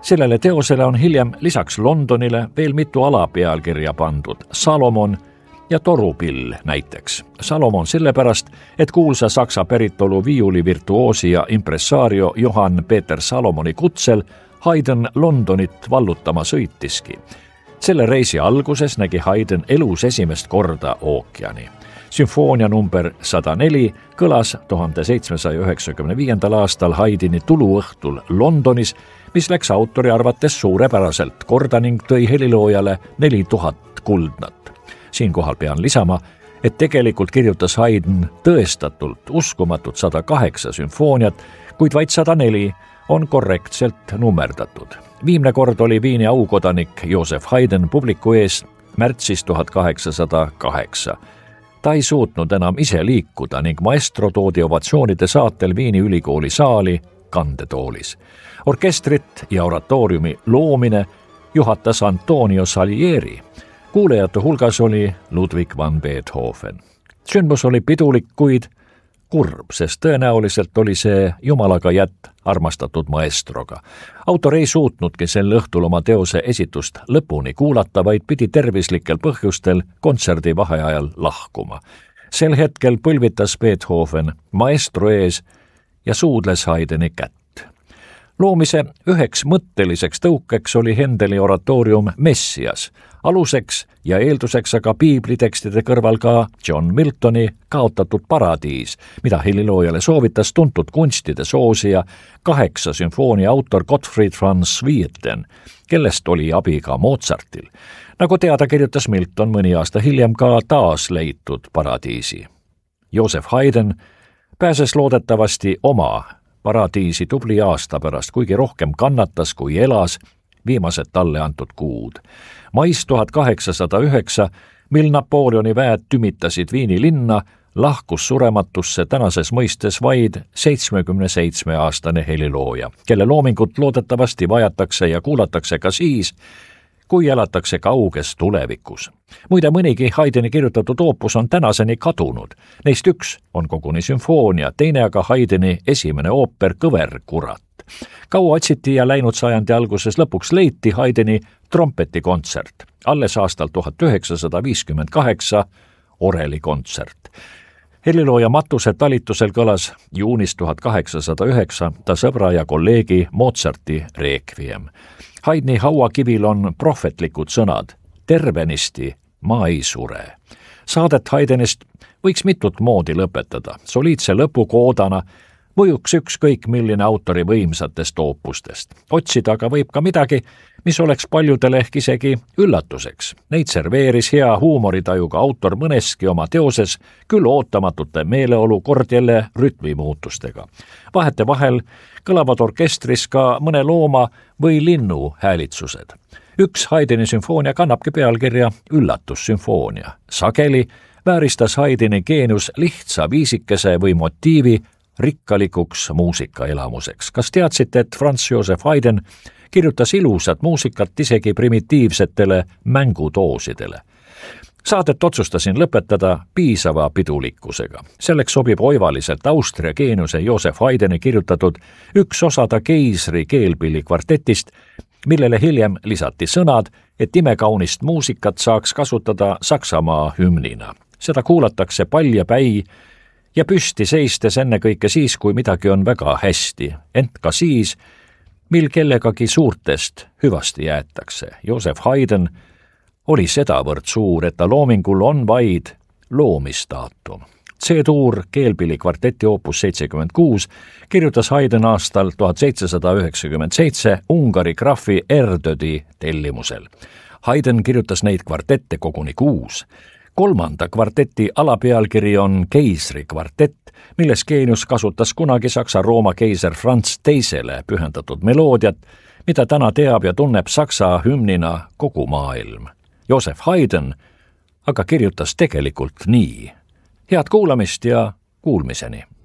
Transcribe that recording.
Sellele teosele on hiljem lisaks Londonile veel mitu alapealkirja pandud, Salomon ja Torupill näiteks. Salomon sellepärast, et kuulsa saksa päritolu viiulivirtuoosi ja impressaario Johann Peter Salomoni kutsel Haydn Londonit vallutama sõitiski. Selle reisi alguses nägi Haydn elus esimest korda ookeani. Sümfoonia number 104 kõlas 1795. aastal Haydni tuluõhtul Londonis, mis läks autori arvates suurepäraselt korda ning tõi heliloojale 4000 kuldnat. Siinkohal pean lisama, et tegelikult kirjutas Haydn tõestatult uskumatud 108 sümfooniat, kuid vaid 104 on korrektselt nummerdatud. Viimne kord oli Viini aukodanik Joseph Haydn publiku ees märtsis 1808. Ta ei suutnud enam ise liikuda ning maestro toodi ovatsioonide saatel Viini ülikooli saali kandetoolis. Orkestrit ja oratooriumi loomine juhatas Antonio Salieri. Kuulajate hulgas oli Ludwig van Beethoven. Sündmus oli pidulik, kuid kurb, sest tõenäoliselt oli see jumalaga jätt armastatud maestroga. Autor ei suutnudki sel õhtul oma teose esitust lõpuni kuulata, vaid pidi tervislikel põhjustel kontserdi vaheajal lahkuma. Sel hetkel põlvitas Beethoven maestro ees ja suudles Haydni kätt. Loomise üheks mõtteliseks tõukeks oli Händeli oratoorium Messias, aluseks ja eelduseks aga piiblitekstide kõrval ka John Miltoni Kaotatud paradiis, mida heliloojale soovitas tuntud kunstide soosija 8 sümfoonia autor Gottfried van Swieten, kellest oli abi ka Mozartil. Nagu teada, kirjutas Milton mõni aasta hiljem ka taas leitud paradiisi. Joseph Haydn pääses loodetavasti oma paradiisi tubli aasta pärast, kuigi rohkem kannatas kui elas viimased talle antud kuud. Mais 1809, mil Napoleoni väed tümitasid Viini linna, lahkus surematusse tänases mõistes vaid 77-aastane helilooja, kelle loomingut loodetavasti vajatakse ja kuulatakse ka siis, kui elatakse kauges tulevikus. Muide, mõnigi Haydni kirjutatud oopus on tänaseni kadunud. Neist üks on koguni sümfoonia, teine aga Haydni esimene ooper Kõverkurat. Kaua otsiti ja läinud sajandi alguses lõpuks leiti Haydni trompetikontsert, alles aastal 1958 orelikontsert. Helilooja Matuse talitusel kõlas juunis 1809 ta sõbra ja kolleegi Mozarti reekviem. Haydni hauakivil on prohvetlikud sõnad, tervenisti ma ei sure. Saadet Haydnist võiks mitut moodi lõpetada, soliidse lõpukoodana mõjuks ükskõik milline autori võimsatest oopustest. Otsida aga võib ka midagi, mis oleks paljudele ehk isegi üllatuseks. Neid serveeris hea huumoritajuga autor mõneski oma teoses, küll ootamatute meeleolu kord jälle rütmimuutustega. Vahetevahel kõlavad orkestris ka mõne looma või linnu häälitsused. Üks Haydni sümfoonia kannabki pealkirja Üllatussümfoonia. Sageli vääristas Haydni geenius lihtsa viisikese või motiivi rikkalikuks muusikaelamuseks. Kas teadsite, et Franz Joseph Haydn kirjutas ilusat muusikat isegi primitiivsetele mängudoosidele? Saadet otsustasin lõpetada piisava pidulikkusega. Selleks sobib oivaliselt Austria geeniuse Joseph Haydni kirjutatud üks osada Keisri keelpilli kvartetist, millele hiljem lisati sõnad, et imekaunist muusikat saaks kasutada Saksamaa hümnina. Seda kuulatakse paljapäi ja püsti seistes ennekõike siis, kui midagi on väga hästi, ent ka siis, mil kellegagi suurtest hüvasti jäetakse. Joseph Haydn oli sedavõrd suur, et ta loomingul on vaid loomistaatum. C-tuur keelpilli kvarteti oopus 76 kirjutas Haydn aastal 1797 Ungari graafi Erdödi tellimusel. Haydn kirjutas neid kvartette koguni 6. Kolmanda kvarteti alapealkiri on Keisri kvartett, milles geenius kasutas kunagi Saksa-Rooma keiser Franz II pühendatud meloodiat, mida täna teab ja tunneb Saksa hümnina kogu maailm. Joseph Haydn aga kirjutas tegelikult nii. Head kuulamist ja kuulmiseni!